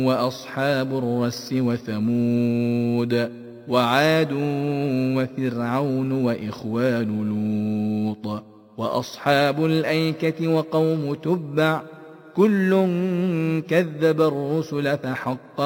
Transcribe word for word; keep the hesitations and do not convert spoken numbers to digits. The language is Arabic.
وأصحاب الرس وثمود وعاد وفرعون وإخوان لوط وأصحاب الأيكة وقوم تبع كل كذب الرسل فحق